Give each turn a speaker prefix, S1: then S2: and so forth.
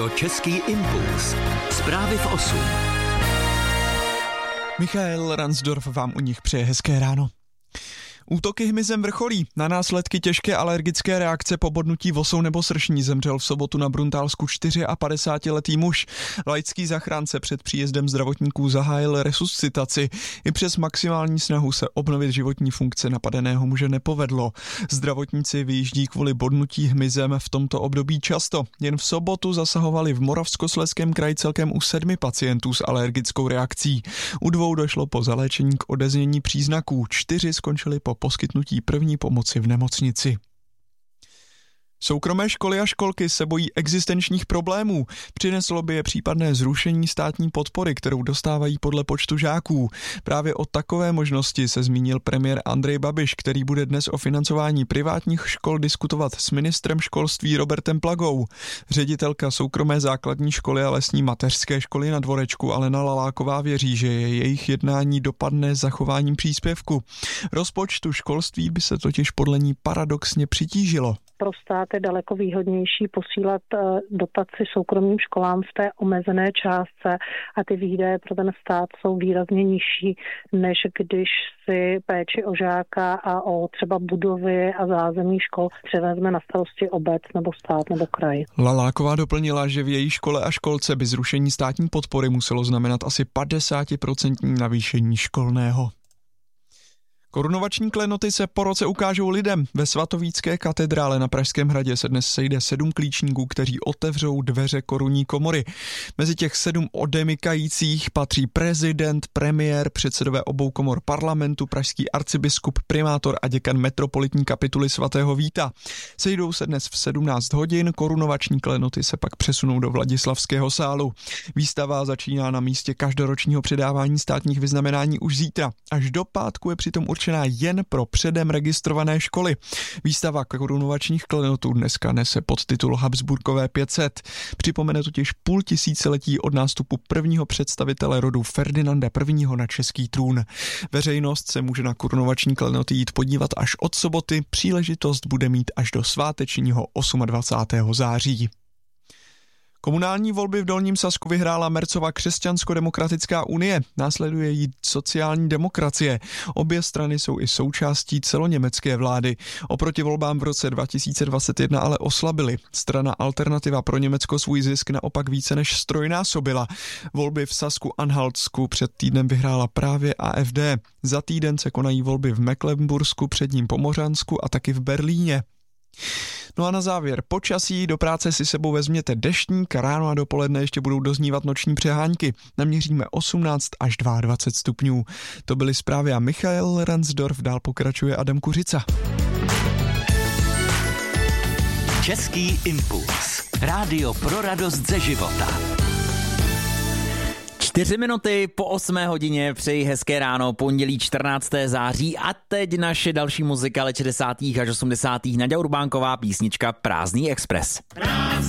S1: Český impuls. Zprávy v 8.
S2: Michael Ransdorf vám u nich přeje hezké ráno. Útoky hmyzem vrcholí. Na následky těžké alergické reakce po bodnutí vosou nebo sršní zemřel v sobotu na Bruntálsku 54letý muž. Laický zachránce před příjezdem zdravotníků zahájil resuscitaci. I přes maximální snahu se obnovit životní funkce napadeného muže nepovedlo. Zdravotníci vyjíždí kvůli bodnutí hmyzem v tomto období často. Jen v sobotu zasahovali v Moravskoslezském kraji celkem u 7 pacientů s alergickou reakcí. U 2 došlo po zaléčení k odeznění příznaků, 4 skončili po poskytnutí první pomoci v nemocnici. Soukromé školy a školky se bojí existenčních problémů. Přineslo by je případné zrušení státní podpory, kterou dostávají podle počtu žáků. Právě o takové možnosti se zmínil premiér Andrej Babiš, který bude dnes o financování privátních škol diskutovat s ministrem školství Robertem Plagou. Ředitelka soukromé základní školy a lesní mateřské školy na Dvorečku Alena Laláková věří, že jejich jednání dopadne zachováním příspěvku. Rozpočtu školství by se totiž podle ní paradoxně přitížilo.
S3: Pro stát je daleko výhodnější posílat dotaci soukromým školám v té omezené částce a ty výdaje pro ten stát jsou výrazně nižší, než když si péči o žáka a o třeba budovy a zázemí škol převezme na starosti obec nebo stát nebo kraj.
S2: Laláková doplnila, že v její škole a školce by zrušení státní podpory muselo znamenat asi 50% navýšení školného. Korunovační klenoty se po roce ukážou lidem. Ve svatovícké katedrále na Pražském hradě se dnes sejde 7 klíčníků, kteří otevřou dveře korunní komory. Mezi těch 7 odemykajících patří prezident, premiér, předsedové obou komor parlamentu, pražský arcibiskup, primátor a děkan metropolitní kapituly svatého Víta. Sejdou se dnes v 17 hodin, korunovační klenoty se pak přesunou do Vladislavského sálu. Výstava začíná na místě každoročního předávání státních vyznamenání už zítra. Až do pátku je přitom určená jen pro předem registrované školy. Výstava korunovačních klenotů dneska nese podtitul Habsburkové 500. Připomene totiž 500 letí od nástupu prvního představitele rodu Ferdinanda I. na český trůn. Veřejnost se může na korunovační klenoty jít podívat až od soboty. Příležitost bude mít až do svátečního 28. září. Komunální volby v Dolním Sasku vyhrála Mercova Křesťansko-demokratická unie, následuje jí sociální demokracie. Obě strany jsou i součástí celoněmecké vlády. Oproti volbám v roce 2021 ale oslabily. Strana Alternativa pro Německo svůj zisk naopak více než ztrojnásobila. Volby v Sasku-Anhaltsku před týdnem vyhrála právě AfD. Za týden se konají volby v Mecklenbursku, Předním Pomořansku a taky v Berlíně. No a na závěr počasí, do práce si sebou vezměte deštník, ráno a dopoledne ještě budou doznívat noční přehánky. Naměříme 18 až 22 stupňů. To byly zprávy a Michael Ransdorf, dál pokračuje Adam Kuřica.
S1: Český impuls. Rádio pro radost ze života.
S4: 4 minuty po 8 hodině, přeji hezké ráno, pondělí 14. září a teď naše další muzika let 60. až 80. Naďa Urbánková, písnička Prázdný expres.